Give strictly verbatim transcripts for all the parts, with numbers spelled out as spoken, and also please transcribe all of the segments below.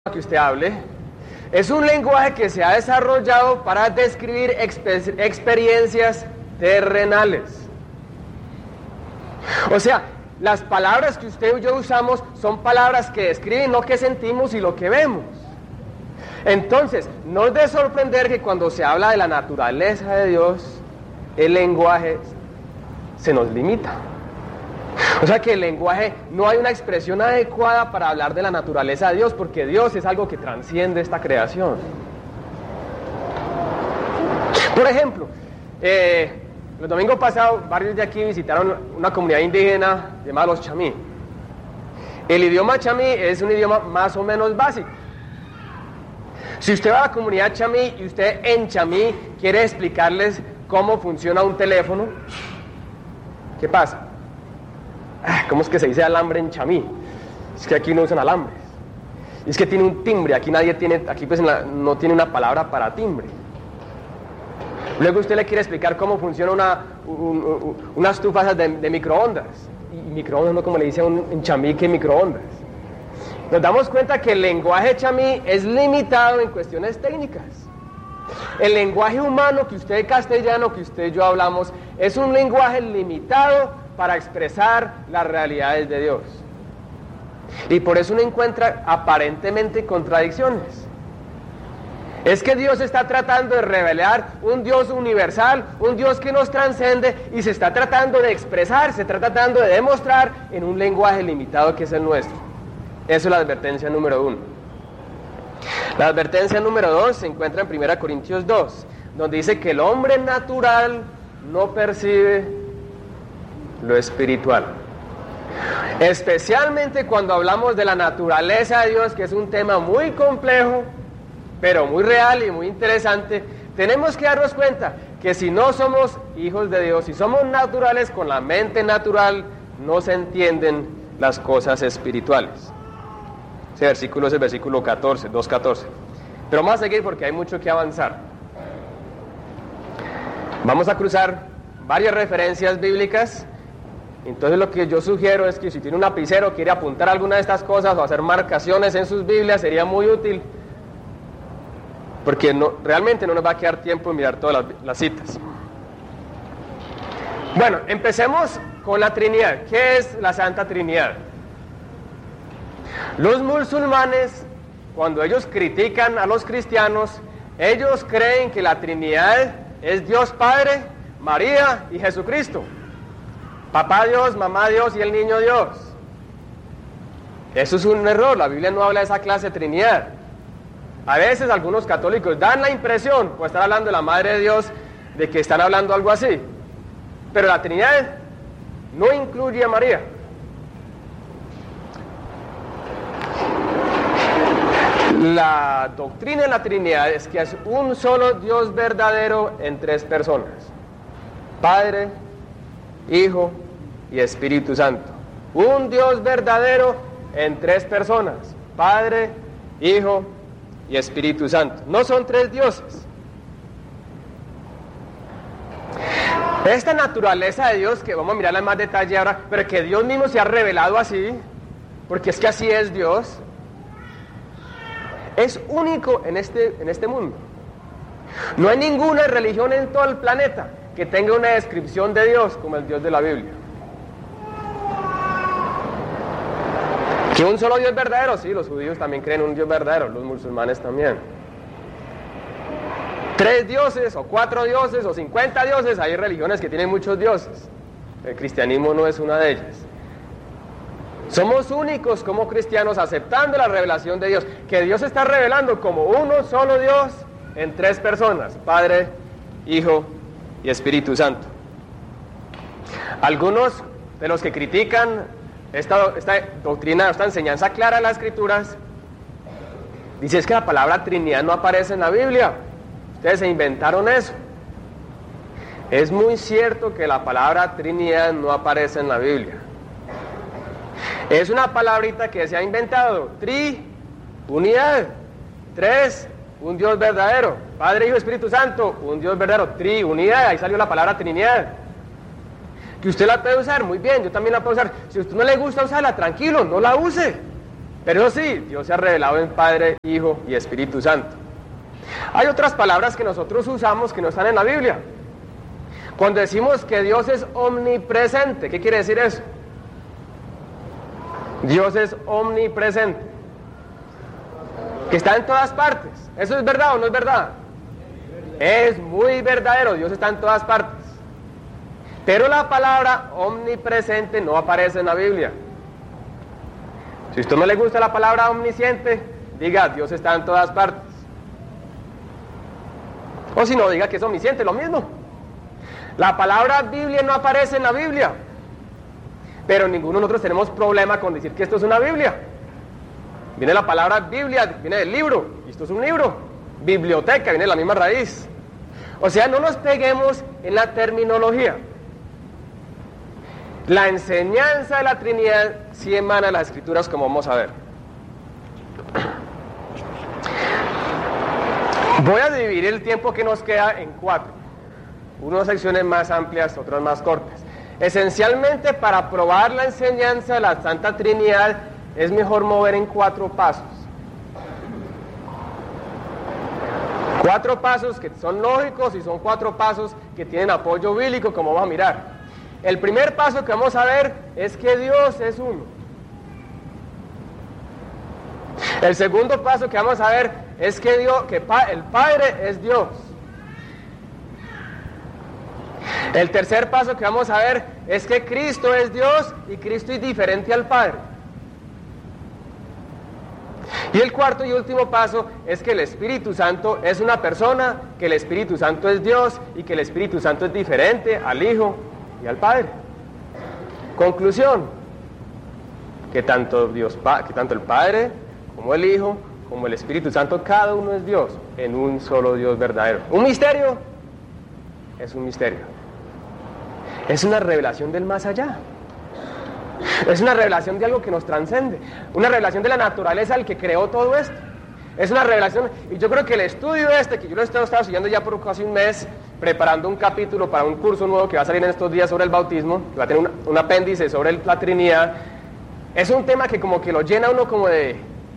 que usted hable es un lenguaje que se ha desarrollado para describir exper- experiencias terrenales. O sea, las palabras que usted y yo usamos son palabras que describen lo que sentimos y lo que vemos. Entonces, no es de sorprender que cuando se habla de la naturaleza de Dios, el lenguaje se nos limita. O sea que el lenguaje, no hay una expresión adecuada para hablar de la naturaleza de Dios, porque Dios es algo que transciende esta creación. Por ejemplo, eh, el domingo pasado, varios de aquí visitaron una comunidad indígena llamada los chamí. El idioma chamí es un idioma más o menos básico. Si usted va a la comunidad chamí y usted en chamí quiere explicarles cómo funciona un teléfono, ¿qué pasa? ¿Cómo es que se dice alambre en chamí? Es que aquí no usan alambres. Es que tiene un timbre, aquí nadie tiene, aquí pues la, no tiene una palabra para timbre. Luego usted le quiere explicar cómo funciona una, un, un, unas estufas de, de microondas. Y microondas no como le dice un, en chamí que microondas. Nos damos cuenta que el lenguaje chamí es limitado en cuestiones técnicas. El lenguaje humano que usted castellano, que usted y yo hablamos, es un lenguaje limitado para expresar las realidades de Dios. Y por eso uno encuentra aparentemente contradicciones. Es que Dios está tratando de revelar un Dios universal, un Dios que nos transcende, y se está tratando de expresar, se está tratando de demostrar en un lenguaje limitado que es el nuestro. Eso es la advertencia número uno. La advertencia número dos se encuentra en primera Corintios dos, donde dice que el hombre natural no percibe lo espiritual. Especialmente cuando hablamos de la naturaleza de Dios, que es un tema muy complejo, pero muy real y muy interesante, tenemos que darnos cuenta que si no somos hijos de Dios, si somos naturales con la mente natural, no se entienden las cosas espirituales. Ese versículo es el versículo catorce, dos catorce. Pero vamos a seguir porque hay mucho que avanzar. Vamos a cruzar varias referencias bíblicas. Entonces lo que yo sugiero es que si tiene un lapicero, quiere apuntar alguna de estas cosas o hacer marcaciones en sus Biblias, sería muy útil, porque no, realmente no nos va a quedar tiempo en mirar todas las, las citas. Bueno, empecemos con la Trinidad. ¿Qué es la Santa Trinidad? Los musulmanes, cuando ellos critican a los cristianos, ellos creen que la Trinidad es Dios Padre, María y Jesucristo. Papá Dios, mamá Dios y el niño Dios. Eso es un error, la Biblia no habla de esa clase de Trinidad. A veces algunos católicos dan la impresión, por estar hablando de la Madre de Dios, de que están hablando algo así. Pero la Trinidad no incluye a María. La doctrina de la Trinidad es que es un solo Dios verdadero en tres personas: Padre, Hijo y Espíritu Santo. Un Dios verdadero en tres personas: Padre, Hijo y Espíritu Santo. No son tres dioses. Esta naturaleza de Dios, que vamos a mirarla en más detalle ahora, pero que Dios mismo se ha revelado así, porque es que así es Dios, es único en este, en este mundo. No hay ninguna religión en todo el planeta que tenga una descripción de Dios como el Dios de la Biblia. ¿Que un solo Dios verdadero? Sí, los judíos también creen en un Dios verdadero, los musulmanes también. Tres dioses, o cuatro dioses, o cincuenta dioses, hay religiones que tienen muchos dioses. El cristianismo no es una de ellas. Somos únicos como cristianos aceptando la revelación de Dios, que Dios está revelando como uno solo Dios en tres personas: Padre, Hijo y Espíritu Santo. Algunos de los que critican esta, esta doctrina, esta enseñanza clara de las Escrituras, dicen es que la palabra Trinidad no aparece en la Biblia. Ustedes se inventaron eso. Es muy cierto que la palabra Trinidad no aparece en la Biblia. Es una palabrita que se ha inventado: tri, unidad; tres, un Dios verdadero; Padre, Hijo, Espíritu Santo, un Dios verdadero; tri, unidad. Ahí salió la palabra Trinidad. Que usted la puede usar, muy bien, yo también la puedo usar. Si a usted no le gusta usarla, tranquilo, no la use. Pero eso sí, Dios se ha revelado en Padre, Hijo y Espíritu Santo. Hay otras palabras que nosotros usamos que no están en la Biblia. Cuando decimos que Dios es omnipresente, ¿qué quiere decir eso? Dios es omnipresente, que está en todas partes. ¿Eso es verdad o no es verdad? Es muy verdadero, Dios está en todas partes. Pero la palabra omnipresente no aparece en la Biblia. Si a usted no le gusta la palabra omnisciente, diga Dios está en todas partes. O si no, diga que es omnisciente, lo mismo. La palabra Biblia no aparece en la Biblia, pero ninguno de nosotros tenemos problema con decir que esto es una Biblia. Viene la palabra Biblia, viene del libro, y esto es un libro. Biblioteca, viene de la misma raíz. O sea, no nos peguemos en la terminología. La enseñanza de la Trinidad sí emana de las Escrituras, como vamos a ver. Voy a dividir el tiempo que nos queda en cuatro. Unas secciones más amplias, otras más cortas. Esencialmente, para probar la enseñanza de la Santa Trinidad, es mejor mover en cuatro pasos. Cuatro pasos que son lógicos y son cuatro pasos que tienen apoyo bíblico, como vamos a mirar. El primer paso que vamos a ver es que Dios es uno. El segundo paso que vamos a ver es que, Dios, que pa, el Padre es Dios. El tercer paso que vamos a ver es que Cristo es Dios y Cristo es diferente al Padre. Y el cuarto y último paso es que el Espíritu Santo es una persona, que el Espíritu Santo es Dios y que el Espíritu Santo es diferente al Hijo y al Padre. Conclusión, que tanto, Dios, que tanto el Padre como el Hijo como el Espíritu Santo, cada uno es Dios en un solo Dios verdadero. Un misterio es un misterio. Es una revelación del más allá. Es una revelación de algo que nos trascende. Una revelación de la naturaleza del que creó todo esto. Es una revelación, y yo creo que el estudio este, que yo lo he estado, estado siguiendo ya por casi un mes, preparando un capítulo para un curso nuevo que va a salir en estos días sobre el bautismo, que va a tener un, un apéndice sobre el, la Trinidad, es un tema que como que lo llena uno como de,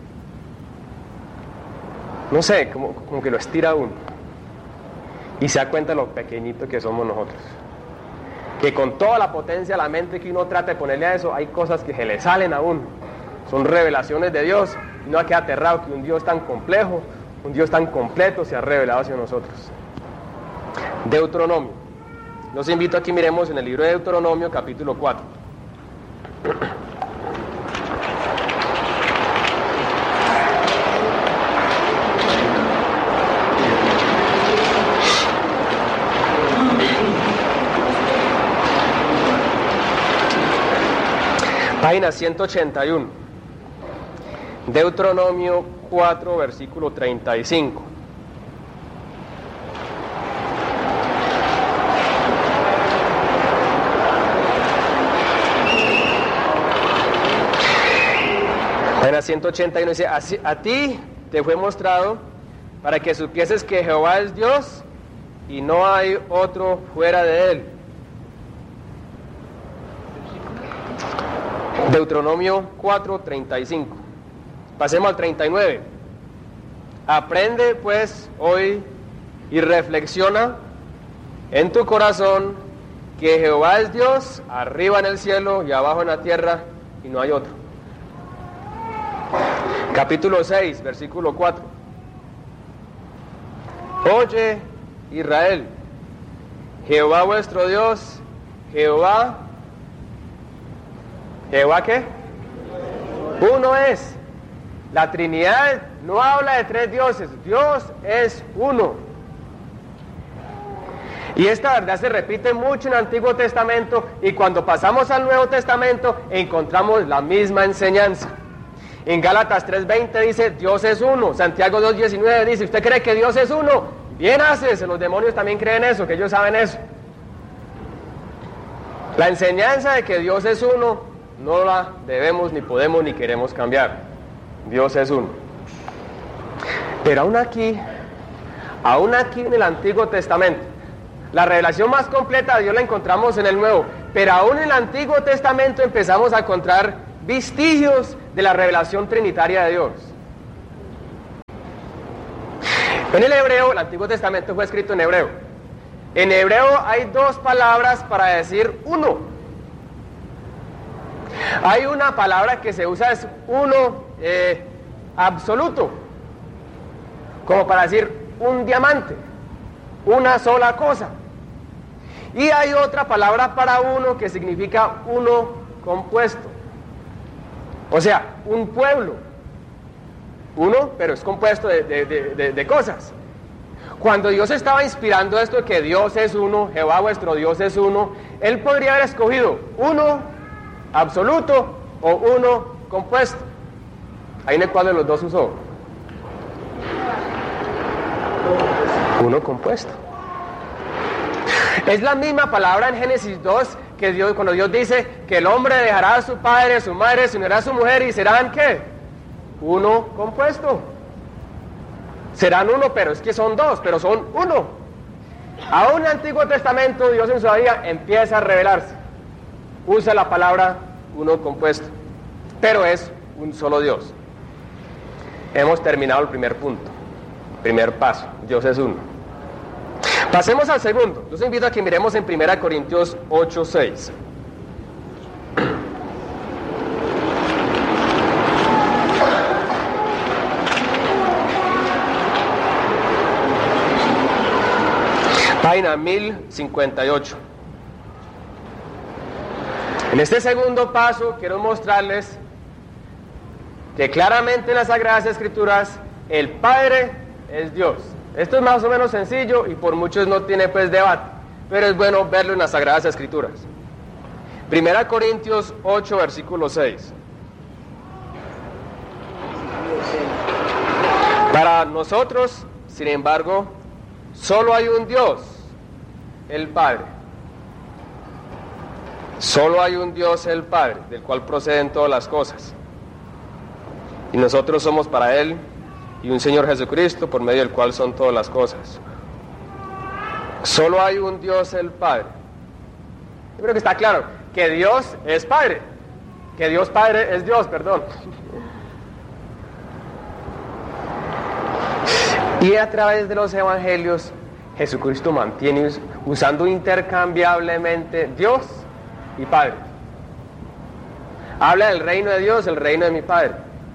no sé, como, como que lo estira uno. Y se da cuenta de lo pequeñito que somos nosotros. Que con toda la potencia de la mente que uno trata de ponerle a eso, hay cosas que se le salen a uno. Son revelaciones de Dios. Y uno queda aterrado que un Dios tan complejo, un Dios tan completo se ha revelado hacia nosotros. Deuteronomio. Los invito a que miremos en el libro de Deuteronomio, capítulo cuatro. Página ciento ochenta y uno. Deuteronomio cuatro, versículo treinta y cinco. Página ciento ochenta y uno dice: Así, a ti te fue mostrado para que supieses que Jehová es Dios y no hay otro fuera de él. Deuteronomio cuatro, treinta y cinco. Pasemos al treinta y nueve. Aprende pues hoy y reflexiona en tu corazón que Jehová es Dios, arriba en el cielo y abajo en la tierra, y no hay otro. Capítulo seis, versículo cuatro. Oye, Israel, Jehová vuestro Dios, Jehová, ¿Jehová qué? Uno es. La Trinidad no habla de tres dioses, Dios es uno. Y esta verdad se repite mucho en el Antiguo Testamento, y cuando pasamos al Nuevo Testamento encontramos la misma enseñanza. En Gálatas tres veinte dice, Dios es uno. Santiago dos diecinueve dice, ¿usted cree que Dios es uno? Bien haces, los demonios también creen eso, que ellos saben eso. La enseñanza de que Dios es uno no la debemos, ni podemos, ni queremos cambiar. Dios es uno. Pero aún aquí, aún aquí en el Antiguo Testamento, la revelación más completa de Dios la encontramos en el Nuevo, pero aún en el Antiguo Testamento empezamos a encontrar vestigios de la revelación trinitaria de Dios. En el hebreo, el Antiguo Testamento fue escrito en hebreo. En hebreo hay dos palabras para decir uno. Hay una palabra que se usa, es uno eh, absoluto, como para decir un diamante, una sola cosa. Y hay otra palabra para uno que significa uno compuesto, o sea, un pueblo. Uno, pero es compuesto de, de, de, de cosas. Cuando Dios estaba inspirando esto de que Dios es uno, Jehová vuestro Dios es uno, Él podría haber escogido uno absoluto o uno compuesto. Ahí en el cual de los dos usó uno compuesto. Es la misma palabra en Génesis dos que Dios, cuando Dios dice que el hombre dejará a su padre, a su madre, se unirá a su mujer y serán ¿qué? Uno compuesto. Serán uno, pero es que son dos, pero son uno. Aún en el Antiguo Testamento, Dios en su vida empieza a revelarse. Usa la palabra uno compuesto, pero es un solo Dios. Hemos terminado el primer punto, primer paso. Dios es uno. Pasemos al segundo. Los invito a que miremos en primera Corintios ocho, seis. Página mil cincuenta y ocho. En este segundo paso quiero mostrarles que claramente en las Sagradas Escrituras el Padre es Dios. Esto es más o menos sencillo y por muchos no tiene pues debate, pero es bueno verlo en las Sagradas Escrituras. Primera Corintios ocho, versículo seis. Para nosotros, sin embargo, solo hay un Dios, el Padre. Solo hay un Dios, el Padre, del cual proceden todas las cosas. Y nosotros somos para Él, y un Señor Jesucristo, por medio del cual son todas las cosas. Solo hay un Dios, el Padre. Yo creo que está claro que Dios es Padre, que Dios Padre es Dios, perdón. Y a través de los evangelios, Jesucristo mantiene usando intercambiablemente Dios y Padre. Habla del reino de Dios, el reino de mi Padre.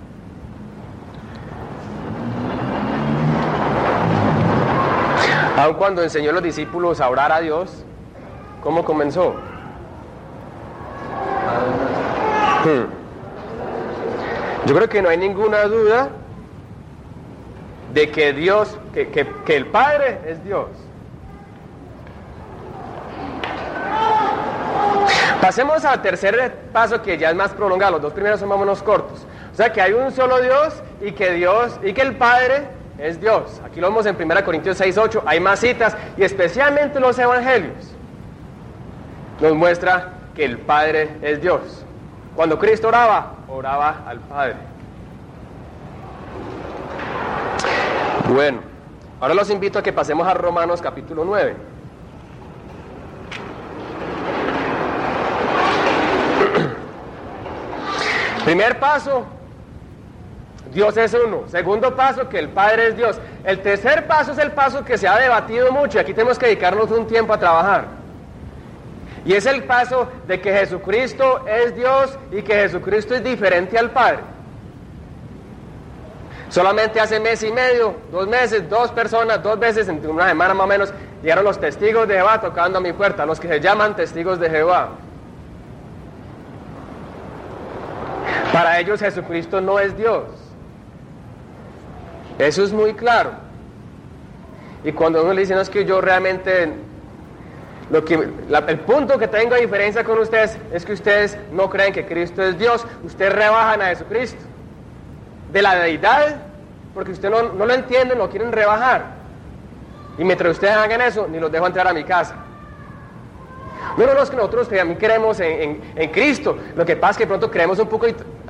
Aun cuando enseñó a los discípulos a orar a Dios, ¿cómo comenzó? Hmm. Yo creo que no hay ninguna duda de que Dios, que, que, que el Padre es Dios. Pasemos al tercer paso, que ya es más prolongado. Los dos primeros son más o menos cortos. O sea que hay un solo Dios y que Dios y que el Padre es Dios. Aquí lo vemos en primera Corintios seis, ocho. Hay más citas y especialmente los evangelios nos muestra que el Padre es Dios. Cuando Cristo oraba, oraba al Padre. Bueno, ahora los invito a que pasemos a Romanos capítulo nueve. Primer paso, Dios es uno. Segundo paso, que el Padre es Dios. El tercer paso es el paso que se ha debatido mucho y aquí tenemos que dedicarnos un tiempo a trabajar. Y es el paso de que Jesucristo es Dios y que Jesucristo es diferente al Padre. Solamente hace mes y medio, dos meses, dos personas, dos veces en una semana más o menos, llegaron los testigos de Jehová tocando a mi puerta, los que se llaman testigos de Jehová. Para ellos Jesucristo no es Dios. Eso es muy claro. Y cuando uno le dice, no, es que yo realmente, lo que, la, el punto que tengo de diferencia con ustedes es que ustedes no creen que Cristo es Dios, ustedes rebajan a Jesucristo de la deidad, porque ustedes no, no lo entienden, lo quieren rebajar. Y mientras ustedes hagan eso, ni los dejo entrar a mi casa. No, no, no, es que nosotros también creemos en, en, en Cristo. Lo que pasa es que pronto creemos un poco